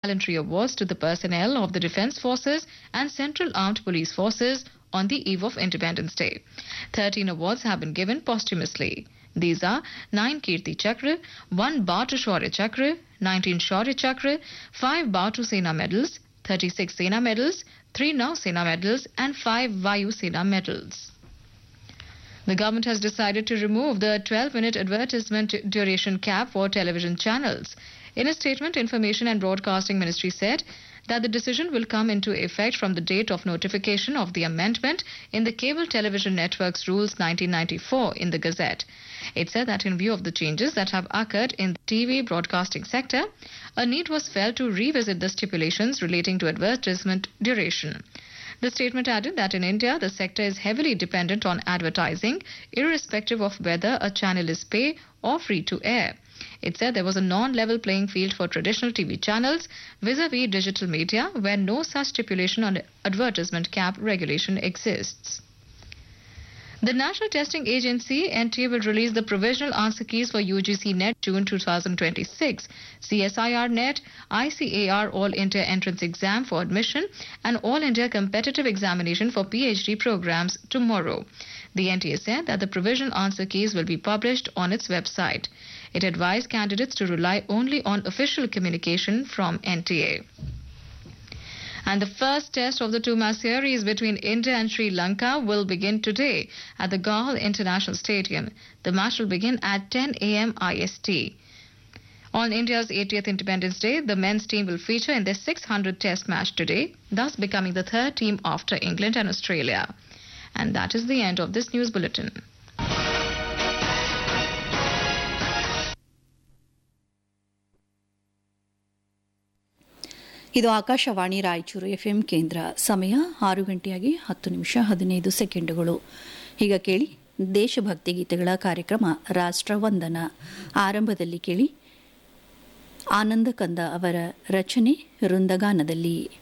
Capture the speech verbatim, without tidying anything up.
gallantry awards to the personnel of the Defence Forces and Central Armed Police Forces on the eve of Independence Day. thirteen awards have been given posthumously. These are nine Kirti Chakra, one Batu Shaurya Chakra, nineteen Shaurya Chakra, five Batu Sena medals, thirty-six Sena medals, three Nau Sena medals, and five Vayu Sena medals. The government has decided to remove the twelve-minute advertisement duration cap for television channels. In a statement, Information and Broadcasting Ministry said that the decision will come into effect from the date of notification of the amendment in the Cable Television Networks Rules nineteen ninety-four in the Gazette. It said that in view of the changes that have occurred in the T V broadcasting sector, a need was felt to revisit the stipulations relating to advertisement duration. The statement added that in India, the sector is heavily dependent on advertising, irrespective of whether a channel is pay or free to air. It said there was a non-level playing field for traditional T V channels vis-a-vis digital media, where no such stipulation on advertisement cap regulation exists. The National Testing Agency, N T A, will release the provisional answer keys for U G C NET June two thousand twenty-six, C S I R NET, I C A R All India Entrance Exam for admission, and All India Competitive Examination for PhD programs tomorrow. The N T A said that the provisional answer keys will be published on its website. It advised candidates to rely only on official communication from N T A. And the first test of the two-match series between India and Sri Lanka will begin today at the Galle International Stadium. The match will begin at ten a.m. I S T. On India's eightieth Independence Day, the men's team will feature in their six hundredth test match today, thus becoming the third team after England and Australia. And that is the end of this news bulletin. ಇದು Akashvani Raichur FM ಕೇಂದ್ರ. ಸಮಯ ಆರು ಗಂಟೆಯಾಗಿ ಹತ್ತು ನಿಮಿಷ ಹದಿನೈದು ಸೆಕೆಂಡುಗಳು. ಈಗ ಕೇಳಿ ದೇಶಭಕ್ತಿ ಗೀತೆಗಳ ಕಾರ್ಯಕ್ರಮ ರಾಷ್ಟ್ರವಂದನ. ಆರಂಭದಲ್ಲಿ ಕೇಳಿ ಆನಂದ ಕಂದ ಅವರ ರಚನೆ ವೃಂದಗಾನದಲ್ಲಿ.